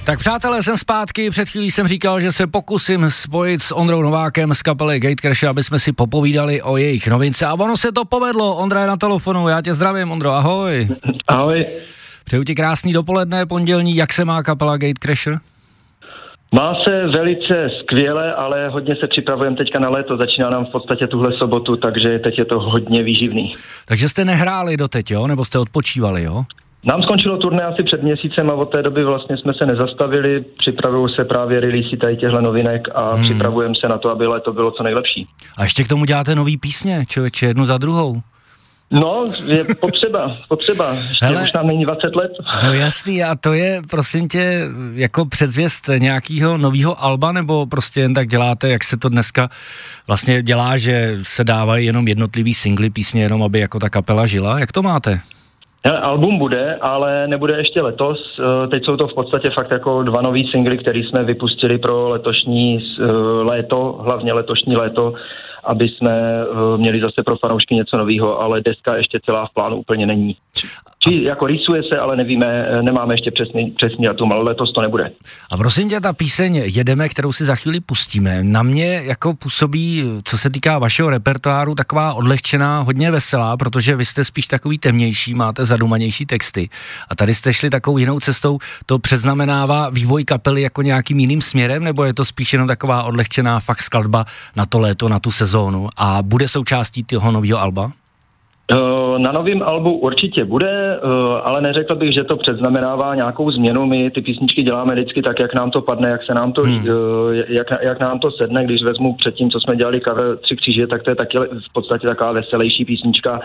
Tak přátelé, jsem zpátky, před chvílí jsem říkal, že se pokusím spojit s Ondrou Novákem z kapely Gatecrash, aby jsme si popovídali o jejich novince a ono se to povedlo. Ondra je na telefonu, já tě zdravím, Ondro, ahoj. Ahoj. Přeju ti krásný dopoledne, pondělní, jak se má kapela Gatecrasher? Má se velice skvěle, ale hodně se připravujeme teďka na léto, začíná nám v podstatě tuhle sobotu, takže teď je to hodně výživný. Takže jste nehráli doteď, jo? Nebo jste odpočívali, jo? Nám skončilo turné asi před měsícem a od té doby vlastně jsme se nezastavili, připravují se právě releasy tady těchto novinek a připravujeme se na to, aby léto bylo co nejlepší. A ještě k tomu děláte nový písně, člověče, jednu za druhou. No, je potřeba. Ještě už nám není 20 let. No jasný, a to je, prosím tě, jako předzvěst nějakého nového alba, nebo prostě jen tak děláte, jak se to dneska vlastně dělá, že se dávají jenom jednotlivý singly, písně, jenom aby jako ta kapela žila? Jak to máte? Album bude, ale nebude ještě letos. Teď jsou to v podstatě fakt jako 2 nový singly, který jsme vypustili pro letošní léto, hlavně letošní léto, aby jsme měli zase pro fanoušky něco nového, ale deska ještě celá v plánu úplně není. Či jako rýsuje se, ale nevíme, nemáme ještě přesný datum, ale letos to nebude. A prosím tě, ta píseň Jedeme, kterou si za chvíli pustíme, na mě jako působí, co se týká vašeho repertoáru, taková odlehčená, hodně veselá, protože vy jste spíš takový temnější, máte zadumanější texty. A tady jste šli takovou jinou cestou, to předznamenává vývoj kapely jako nějakým jiným směrem, nebo je to spíš jenom taková odlehčená fakt skladba na to léto, na tu sezónu a bude součástí toho nového alba? Na novém albu určitě bude, ale neřekl bych, že to předznamenává nějakou změnu. My ty písničky děláme vždycky tak, jak nám to padne, jak se nám to, jak nám to sedne. Když vezmu předtím, co jsme dělali cover 3 kříže, tak to je taky v podstatě taková veselější písnička.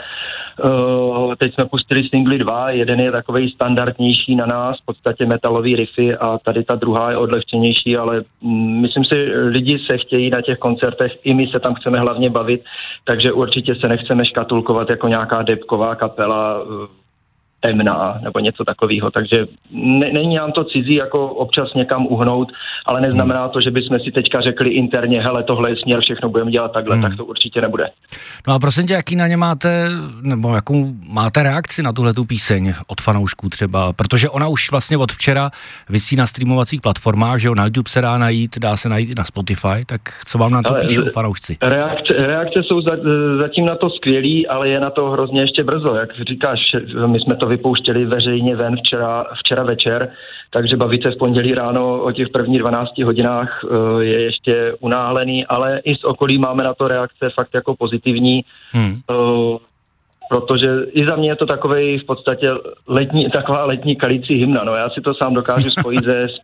Teď jsme pustili singly 2, jeden je takovej standardnější na nás, v podstatě metalový riffy a tady ta druhá je odlehčenější, ale myslím si, lidi se chtějí na těch koncertech, i my se tam chceme hlavně bavit, takže určitě se nechceme škatulkovat jako nějaká debková kapela temná nebo něco takového, takže není nám to cizí jako občas někam uhnout, ale neznamená to, že bychom si teďka řekli interně, hele, tohle je směr, všechno budeme dělat takhle, tak to určitě nebude. No a prosím tě, jaký na ně máte, nebo jakou máte reakci na tuhletu píseň od fanoušků třeba, protože ona už vlastně od včera visí na streamovacích platformách, že jo, na YouTube se dá najít, dá se najít i na Spotify, tak co vám na to píšou fanoušci? Reakce jsou zatím na to skvělý, ale je na to hrozně ještě brzo, jak říkáš, my jsme to vypouštěli veřejně ven včera večer, takže bavit se v pondělí ráno o těch prvních 12 hodinách je ještě unáhlený, ale i z okolí máme na to reakce fakt jako pozitivní, protože i za mě je to takovej v podstatě taková letní kalící hymna, no já si to sám dokážu spojit